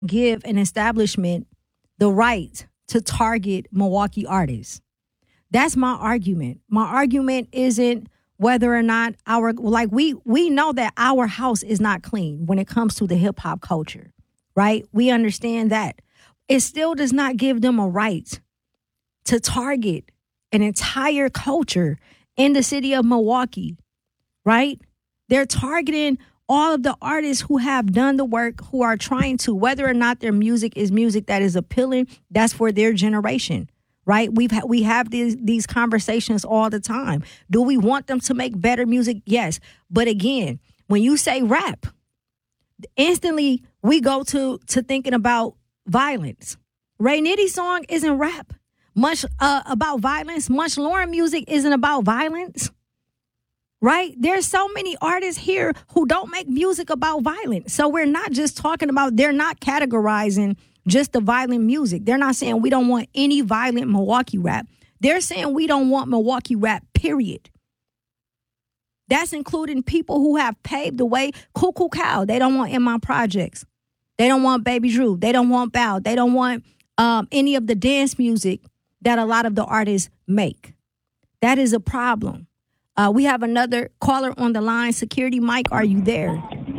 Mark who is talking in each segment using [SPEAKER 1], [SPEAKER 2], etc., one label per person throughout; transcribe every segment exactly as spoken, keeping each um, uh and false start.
[SPEAKER 1] give an establishment the right to target Milwaukee artists. That's my argument. My argument isn't whether or not our, like we we know that our house is not clean when it comes to the hip hop culture, right? We understand that. It still does not give them a right to target an entire culture in the city of Milwaukee, right? They're targeting all of the artists who have done the work, who are trying to, whether or not their music is music that is appealing, that's for their generation, right? We've ha- we have these these conversations all the time. Do we want them to make better music? Yes. But again, when you say rap, instantly we go to to thinking about violence. Ray Nitty's song isn't rap. Much uh, about violence. Much Lauren music isn't about violence. Right? There's so many artists here who don't make music about violence. So we're not just talking about, they're not categorizing just the violent music. They're not saying we don't want any violent Milwaukee rap. They're saying we don't want Milwaukee rap, period. That's including people who have paved the way. Cuckoo Cow, they don't want In My Projects. They don't want Baby Drew. They don't want Bow. They don't want um, any of the dance music that a lot of the artists make. That is a problem. Uh, we have another caller on the line. Security Mike, are you there?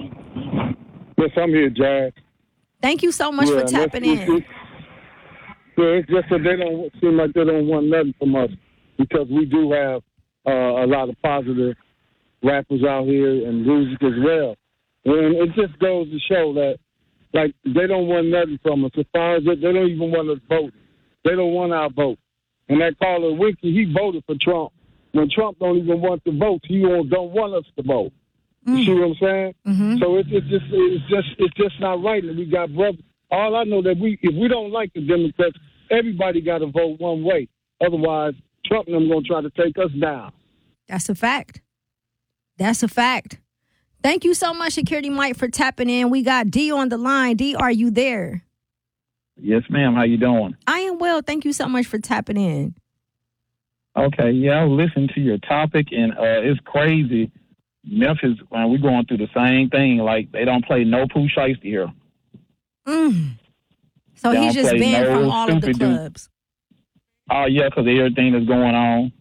[SPEAKER 2] Yes, I'm here, Jazz.
[SPEAKER 1] Thank you so much
[SPEAKER 2] yeah,
[SPEAKER 1] for tapping in.
[SPEAKER 2] It. Yeah, it's just that they don't seem like they don't want nothing from us because we do have uh, a lot of positive rappers out here and music as well. And it just goes to show that, like, they don't want nothing from us. As far as it, they don't even want us voting. They don't want our vote. And that caller, Wiki, he voted for Trump. When Trump don't even want to vote, he don't want us to vote. You mm. see what I'm saying?
[SPEAKER 1] Mm-hmm.
[SPEAKER 2] So it's, it's just it's just it's just not right. And we got brothers. All I know that we if we don't like the Democrats, everybody got to vote one way. Otherwise, Trump and them gonna try to take us down.
[SPEAKER 1] That's a fact. That's a fact. Thank you so much, Security Mike, for tapping in. We got D on the line. D, are you there?
[SPEAKER 3] Yes, ma'am. How you doing?
[SPEAKER 1] I am well. Thank you so much for tapping in.
[SPEAKER 3] Okay, yeah, I was listening to your topic, and uh, it's crazy. Memphis, man, we're going through the same thing. Like, they don't play no Pooh Shiesty here.
[SPEAKER 1] Mm. So
[SPEAKER 3] they
[SPEAKER 1] he's just banned no from all of the clubs.
[SPEAKER 3] Oh, uh, yeah, because everything that's going on.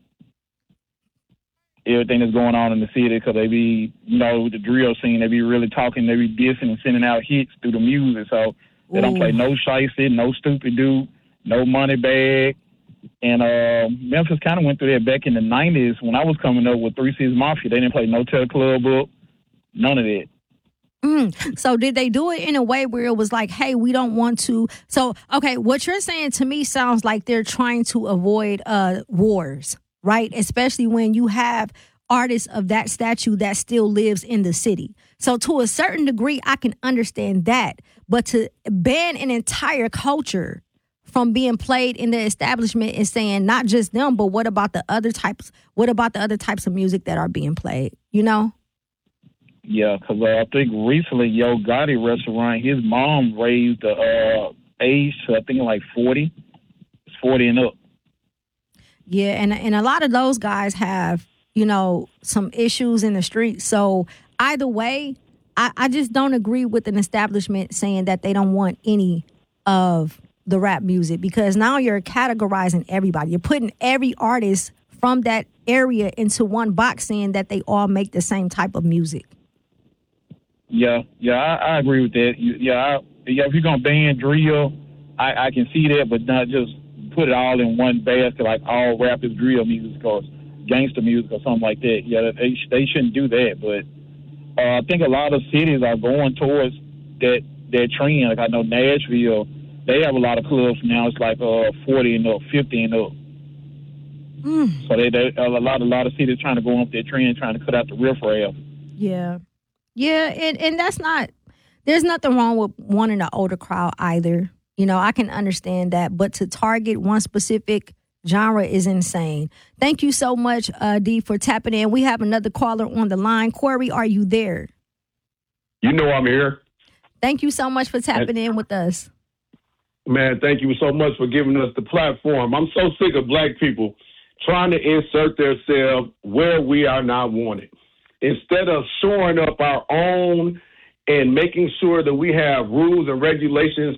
[SPEAKER 3] Everything that's going on in the city, because they be, you know, with the drill scene, they be really talking, they be dissing and sending out hits through the music. So they Ooh. don't play no Shiesty, no Stupid Dude, no Money Bag. And uh, Memphis kind of went through that back in the nineties when I was coming up with Three Six Mafia. They didn't play no Tell Club Book, none of that.
[SPEAKER 1] Mm. So did they do it in a way where it was like, hey, we don't want to? So, okay, what you're saying to me sounds like they're trying to avoid uh, wars, right? Especially when you have artists of that stature that still lives in the city. So to a certain degree, I can understand that. But to ban an entire culture from being played in the establishment and saying not just them, but what about the other types? What about the other types of music that are being played? You know?
[SPEAKER 3] Yeah, because uh, I think recently Yo Gotti restaurant, his mom raised the uh, age to I think like forty. It's forty and up.
[SPEAKER 1] Yeah, and and a lot of those guys have, you know, some issues in the street. So either way, I, I just don't agree with an establishment saying that they don't want any of the rap music, because now you're categorizing everybody. You're putting every artist from that area into one box, saying that they all make the same type of music.
[SPEAKER 3] Yeah, yeah, I, I agree with that. You, yeah, I, yeah, if you're gonna ban drill, I, I can see that, but not just put it all in one basket like all rap is drill music or gangster music or something like that. Yeah, they they shouldn't do that. But uh, I think a lot of cities are going towards that that trend. Like I know Nashville. They have a lot of clubs now. It's like uh, forty and up, fifty and up. Mm. So they, they a lot, a lot of cities trying to go up their trend, trying to cut out the riffraff.
[SPEAKER 1] Yeah, yeah, and and that's not. There's nothing wrong with wanting the older crowd either. You know, I can understand that, but to target one specific genre is insane. Thank you so much, uh, D, for tapping in. We have another caller on the line. Corey, are you there?
[SPEAKER 4] You know I'm here.
[SPEAKER 1] Thank you so much for tapping in with us.
[SPEAKER 4] Man, thank you so much for giving us the platform. I'm so sick of black people trying to insert themselves where we are not wanted. Instead of shoring up our own and making sure that we have rules and regulations